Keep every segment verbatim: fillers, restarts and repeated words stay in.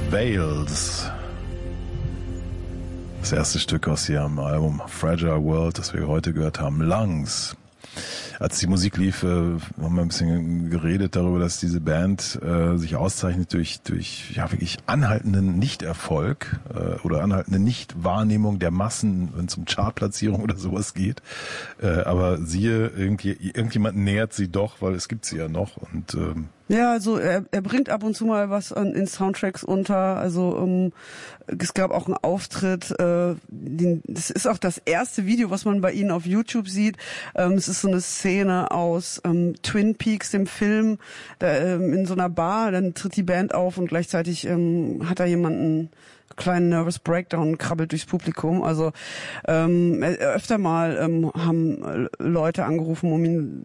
Veils. Das erste Stück aus ihrem Album Fragile World, das wir heute gehört haben, Lungs. Als die Musik lief, äh, haben wir ein bisschen geredet darüber, dass diese Band äh, sich auszeichnet durch durch ja wirklich anhaltenden Nichterfolg äh, oder anhaltende Nichtwahrnehmung der Massen, wenn es um Chartplatzierung oder sowas geht. Äh, aber siehe, irgendwie, irgendjemand nähert sie doch, weil es gibt sie ja noch. Und ähm, ja, also er, er bringt ab und zu mal was an, in Soundtracks unter. Also um, es gab auch einen Auftritt. Äh, den, das ist auch das erste Video, was man bei ihnen auf YouTube sieht. Ähm, es ist so eine Szene aus ähm, Twin Peaks, dem Film, da, ähm, in so einer Bar. Dann tritt die Band auf und gleichzeitig ähm, hat da jemanden kleinen Nervous Breakdown, krabbelt durchs Publikum. Also ähm, öfter mal ähm, haben Leute angerufen, um ihn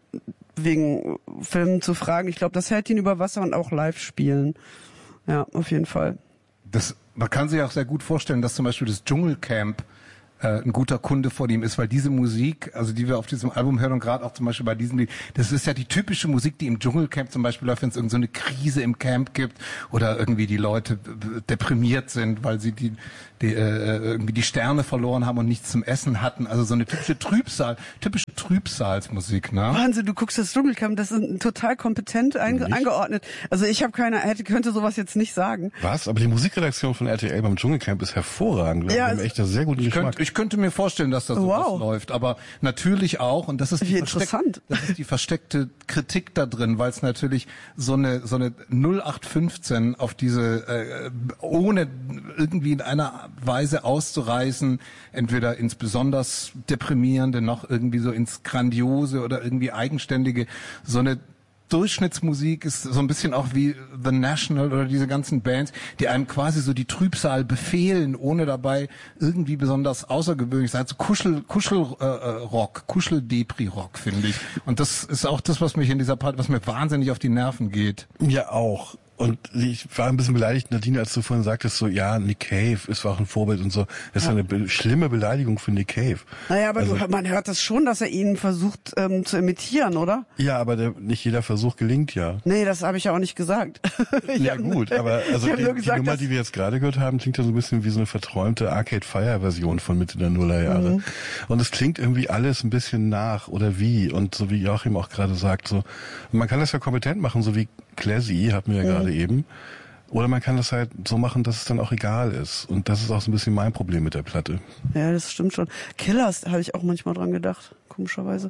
wegen Filmen zu fragen. Ich glaube, das hält ihn über Wasser und auch live spielen. Ja, auf jeden Fall. Das, man kann sich auch sehr gut vorstellen, dass zum Beispiel das Dschungelcamp äh, ein guter Kunde von ihm ist, weil diese Musik, also die wir auf diesem Album hören und gerade auch zum Beispiel bei diesem Lied, das ist ja die typische Musik, die im Dschungelcamp zum Beispiel läuft, wenn es irgend so eine Krise im Camp gibt oder irgendwie die Leute deprimiert sind, weil sie die, die äh, irgendwie die Sterne verloren haben und nichts zum Essen hatten. Also so eine typische Trübsal, typische Trübsalsmusik, ne? Wahnsinn, du guckst das Dschungelcamp, das ist total kompetent einge- eingeordnet. Also ich habe keine, hätte könnte sowas jetzt nicht sagen. Was? Aber die Musikredaktion von R T L beim Dschungelcamp ist hervorragend. Wir ja, haben echt einen sehr guten Geschmack. Ich könnte mir vorstellen, dass da sowas wow. läuft, aber natürlich auch, und das ist die, versteck- das ist die versteckte Kritik da drin, weil es natürlich so eine so eine null acht fünfzehn auf diese, äh, ohne irgendwie in einer Weise auszureißen, entweder ins besonders deprimierende, noch irgendwie so ins grandiose oder irgendwie eigenständige, so eine Durchschnittsmusik ist so ein bisschen auch wie The National oder diese ganzen Bands, die einem quasi so die Trübsal befehlen, ohne dabei irgendwie besonders außergewöhnlich zu sein. So Kuschel, Kuschelrock, äh, Rock, Kuschel-Depri-Rock, finde ich. Und das ist auch das, was mich in dieser Part, was mir wahnsinnig auf die Nerven geht. Ja, auch. Und ich war ein bisschen beleidigt, Nadine, als du vorhin sagtest, so, ja, Nick Cave ist auch ein Vorbild und so. Das ist ja. eine be- schlimme Beleidigung für Nick Cave. Naja, aber also, du, man hört das schon, dass er ihn versucht ähm, zu imitieren, oder? Ja, aber der, nicht jeder Versuch gelingt ja. Nee, das habe ich ja auch nicht gesagt. Ja gut, aber also die, gesagt, die Nummer, die wir jetzt gerade gehört haben, klingt ja so ein bisschen wie so eine verträumte Arcade Fire Version von Mitte der Nullerjahre. Mhm. Und es klingt irgendwie alles ein bisschen nach oder wie. Und so wie Joachim auch gerade sagt, so, man kann das ja kompetent machen, so wie Classy, hatten wir ja mhm. gerade eben. Oder man kann das halt so machen, dass es dann auch egal ist. Und das ist auch so ein bisschen mein Problem mit der Platte. Ja, das stimmt schon. Killers habe ich auch manchmal dran gedacht, komischerweise.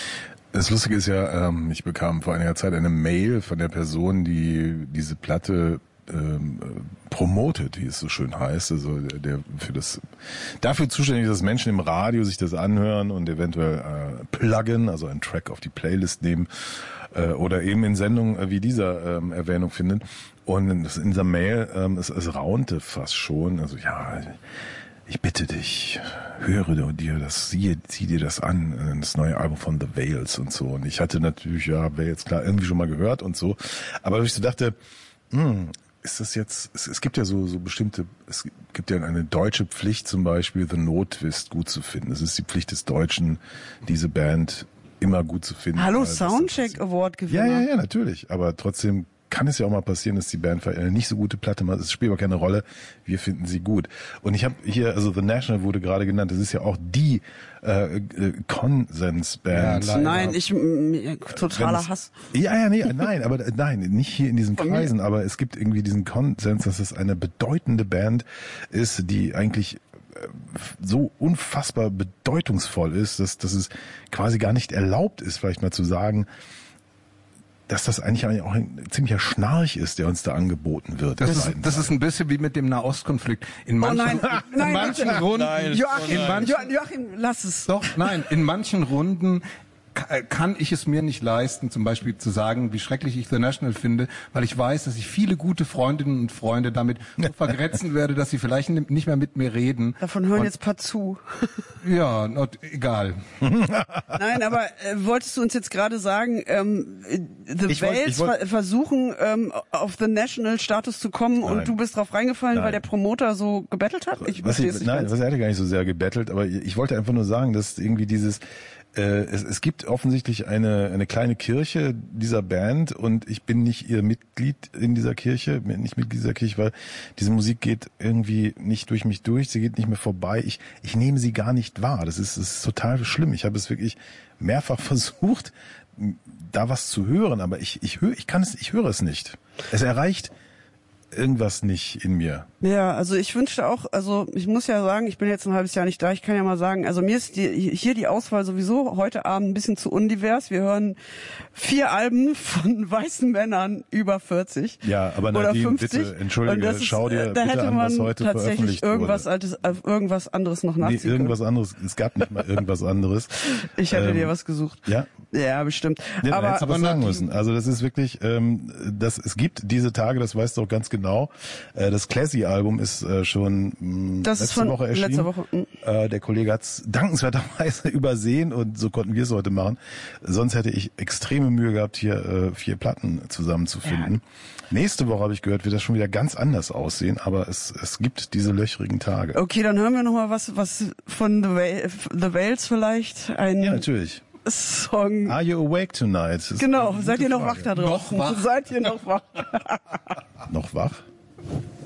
Das Lustige ist ja, ähm, ich bekam vor einiger Zeit eine Mail von der Person, die diese Platte ähm, promotet, wie es so schön heißt, also der, der für das dafür zuständig ist, dass Menschen im Radio sich das anhören und eventuell äh, pluggen, also einen Track auf die Playlist nehmen äh, oder eben in Sendungen äh, wie dieser ähm, Erwähnung finden. Und in, in dieser Mail, ähm, es, es raunte fast schon, also ja, ich bitte dich, höre dir das, siehe, zieh dir das an, das neue Album von The Veils und so. Und ich hatte natürlich, ja, wäre jetzt klar, irgendwie schon mal gehört und so. Aber ich so dachte, hm, ist das jetzt, es, es gibt ja so, so bestimmte, es gibt ja eine deutsche Pflicht zum Beispiel, The No-Twist gut zu finden. Es ist die Pflicht des Deutschen, diese Band immer gut zu finden. Hallo, Soundcheck Award Gewinner. Ja, ja, ja, natürlich. Aber trotzdem kann es ja auch mal passieren, dass die Band eine nicht so gute Platte macht. Es spielt aber keine Rolle. Wir finden sie gut. Und ich habe hier, also The National wurde gerade genannt. Das ist ja auch die äh, äh, Konsensband. Ja, nein, ich m, totaler Hass. Ja, ja, nee, nein, aber nein, nicht hier in diesen Kreisen. Aber es gibt irgendwie diesen Konsens, dass es eine bedeutende Band ist, die eigentlich so unfassbar bedeutungsvoll ist, dass, dass es quasi gar nicht erlaubt ist, vielleicht mal zu sagen, dass das eigentlich auch ein ziemlicher Schnarch ist, der uns da angeboten wird. Das, ist, das ist ein bisschen wie mit dem Nahostkonflikt. In manchen, oh nein, in nein, manchen nein, Runden, nein, Joachim, in manchen, Joachim, lass es. Doch, nein, in manchen Runden kann ich es mir nicht leisten, zum Beispiel zu sagen, wie schrecklich ich The National finde, weil ich weiß, dass ich viele gute Freundinnen und Freunde damit so vergrätzen werde, dass sie vielleicht nicht mehr mit mir reden. Davon hören und jetzt paar zu. Ja, not, egal. Nein, aber äh, wolltest du uns jetzt gerade sagen, ähm, The Veils ver- versuchen, ähm, auf The National Status zu kommen Nein. und du bist drauf reingefallen, Nein. weil der Promoter so gebettelt hat? Ich was verstehe ich, es nicht nein, ganz. was er hatte gar nicht so sehr gebettelt, aber ich wollte einfach nur sagen, dass irgendwie dieses Äh, es, es gibt offensichtlich eine, eine kleine Kirche dieser Band und ich bin nicht ihr Mitglied in dieser Kirche, nicht Mitglied dieser Kirche, weil diese Musik geht irgendwie nicht durch mich durch, sie geht nicht mehr vorbei. Ich, ich nehme sie gar nicht wahr. Das ist, das ist total schlimm. Ich habe es wirklich mehrfach versucht, da was zu hören, aber ich, ich höre, ich kann es, ich höre es nicht. Es erreicht irgendwas nicht in mir. Ja, also ich wünschte auch, also ich muss ja sagen, ich bin jetzt ein halbes Jahr nicht da, ich kann ja mal sagen, also mir ist die, hier die Auswahl sowieso heute Abend ein bisschen zu undivers. Wir hören vier Alben von weißen Männern über vierzig. Ja, aber oder Nadine, fünfzig. bitte, entschuldige, ist, schau dir da bitte hätte an, man was heute tatsächlich veröffentlicht irgendwas wurde. altes, irgendwas anderes noch nachziehen Nee, irgendwas anderes, es gab nicht mal irgendwas anderes. Ich hätte ähm, dir was gesucht. Ja? Ja, bestimmt. Ja, aber aber was sagen müssen. Also das ist wirklich, ähm, das, es gibt diese Tage, das weißt du auch ganz genau. Äh, das Classy-Album ist äh, schon mh, das letzte ist von Woche erschienen. Letzte Woche. Mhm. Äh, der Kollege hat es dankenswerterweise übersehen und so konnten wir es heute machen. Sonst hätte ich extreme Mühe gehabt, hier äh, vier Platten zusammenzufinden. Ja. Nächste Woche, habe ich gehört, wird das schon wieder ganz anders aussehen, aber es, es gibt diese löchrigen Tage. Okay, dann hören wir noch mal was, was von The, Whale, The Whales vielleicht. Ein ja, natürlich. Song. Are you awake tonight? Genau, seid ihr noch Frage. wach da draußen? Noch wach? Seid ihr noch wach? Noch wach?